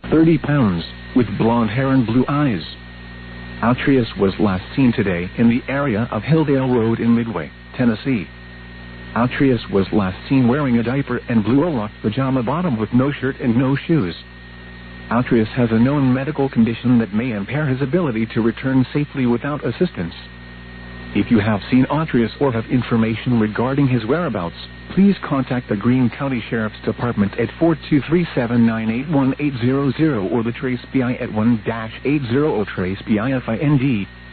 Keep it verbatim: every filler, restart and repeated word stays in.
thirty pounds, with blonde hair and blue eyes. Altrius was last seen today in the area of Hilldale Road in Midway, Tennessee. Altrius was last seen wearing a diaper and blue Olaf pajama bottom with no shirt and no shoes. Altrius has a known medical condition that may impair his ability to return safely without assistance. If you have seen Altrius or have information regarding his whereabouts, please contact the Greene County Sheriff's Department at four two three, seven nine eight, one eight zero zero or the Trace B I at one eight zero zero Trace B I F I N D.